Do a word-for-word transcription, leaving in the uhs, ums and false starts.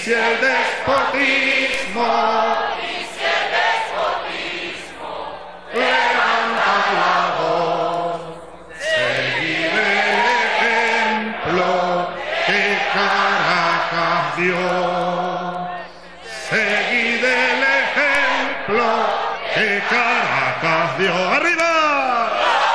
si el despotismo levanta la voz, seguid el ejemplo que Caracas dio, seguid el ejemplo que Caracas dio. ¡Arriba!